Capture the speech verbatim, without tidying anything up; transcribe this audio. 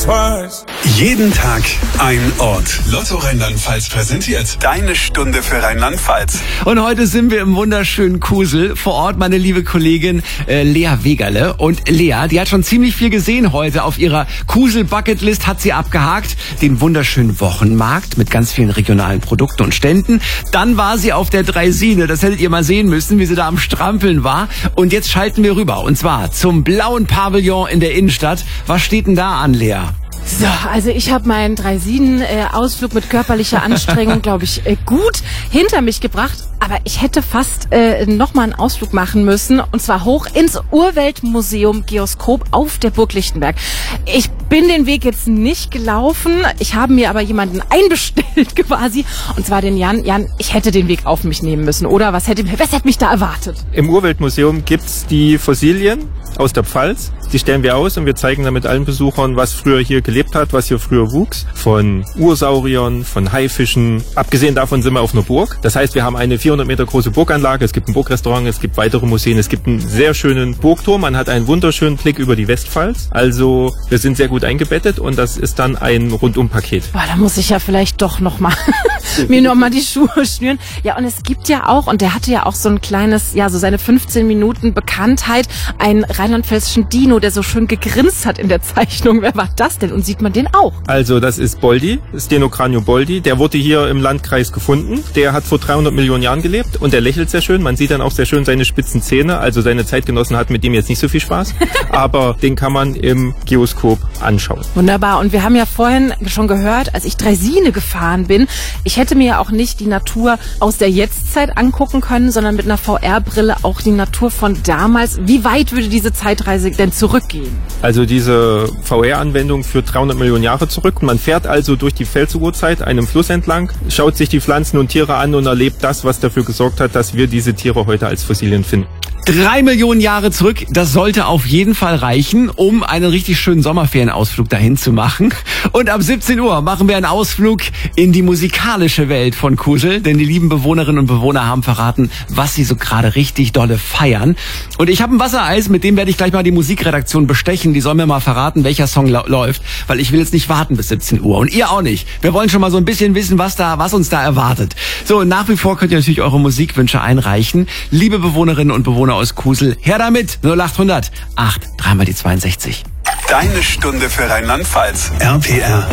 twice. Jeden Tag ein Ort. Lotto Rheinland-Pfalz präsentiert deine Stunde für Rheinland-Pfalz. Und heute sind wir im wunderschönen Kusel. Vor Ort meine liebe Kollegin äh, Lea Wegerle. Und Lea, die hat schon ziemlich viel gesehen heute. Auf ihrer Kusel-Bucketlist hat sie abgehakt den wunderschönen Wochenmarkt mit ganz vielen regionalen Produkten und Ständen. Dann war sie auf der Draisine. Das hättet ihr mal sehen müssen, wie sie da am Strampeln war. Und jetzt schalten wir rüber. Und zwar zum blauen Pavillon in der Innenstadt. Was steht denn da an, Lea? So, also ich habe meinen Draisinen-Ausflug äh, mit körperlicher Anstrengung, glaube ich, äh, gut hinter mich gebracht. Aber ich hätte fast äh, nochmal einen Ausflug machen müssen. Und zwar hoch ins Urweltmuseum Geoskop auf der Burg Lichtenberg. Ich bin den Weg jetzt nicht gelaufen. Ich habe mir aber jemanden einbestellt quasi. Und zwar den Jan. Jan, ich hätte den Weg auf mich nehmen müssen, oder? Was hätte, was hätte mich da erwartet? Im Urweltmuseum gibt's die Fossilien aus der Pfalz. Die stellen wir aus und wir zeigen damit allen Besuchern, was früher hier gelebt hat, was hier früher wuchs. Von Ursauriern, von Haifischen. Abgesehen davon sind wir auf einer Burg. Das heißt, wir haben eine vierhundert Meter große Burganlage. Es gibt ein Burgrestaurant, es gibt weitere Museen. Es gibt einen sehr schönen Burgturm. Man hat einen wunderschönen Blick über die Westpfalz. Also wir sind sehr gut eingebettet und das ist dann ein Rundum-Paket. Boah, da muss ich ja vielleicht doch nochmal mir nochmal die Schuhe schnüren. Ja, und es gibt ja auch, und der hatte ja auch so ein kleines, ja, so seine fünfzehn Minuten Bekanntheit, einen rheinland-pfälzischen Dino, der so schön gegrinst hat in der Zeichnung. Wer war das denn? Und sieht man den auch? Also das ist Boldi, Stenocranio boldi. Der wurde hier im Landkreis gefunden. Der hat vor dreihundert Millionen Jahren gelebt und der lächelt sehr schön. Man sieht dann auch sehr schön seine spitzen Zähne. Also seine Zeitgenossen hatten mit dem jetzt nicht so viel Spaß. Aber den kann man im Geoskop anschauen. Wunderbar. Und wir haben ja vorhin schon gehört, als ich Draisine gefahren bin, ich hätte mir ja auch nicht die Natur aus der Jetztzeit angucken können, sondern mit einer V R-Brille auch die Natur von damals. Wie weit würde diese Zeitreise denn zurückgehen? Also diese V R-Anwendung führt dreihundert Millionen Jahre zurück. Man fährt also durch die Pfälzurzeit einem Fluss entlang, schaut sich die Pflanzen und Tiere an und erlebt das, was dafür gesorgt hat, dass wir diese Tiere heute als Fossilien finden. Drei Millionen Jahre zurück, das sollte auf jeden Fall reichen, um einen richtig schönen Sommerferienausflug dahin zu machen. Und ab siebzehn Uhr machen wir einen Ausflug in die musikalische Welt von Kusel, denn die lieben Bewohnerinnen und Bewohner haben verraten, was sie so gerade richtig dolle feiern. Und ich habe ein Wassereis, mit dem werde ich gleich mal die Musikredaktion bestechen. Die soll mir mal verraten, welcher Song la- läuft, weil ich will jetzt nicht warten bis siebzehn Uhr. Und ihr auch nicht. Wir wollen schon mal so ein bisschen wissen, was da, was uns da erwartet. So, nach wie vor könnt ihr natürlich eure Musikwünsche einreichen. Liebe Bewohnerinnen und Bewohner aus Kusel, her damit! null acht hundert acht, dreimal die zweiundsechzig. Deine Stunde für Rheinland-Pfalz. R P R.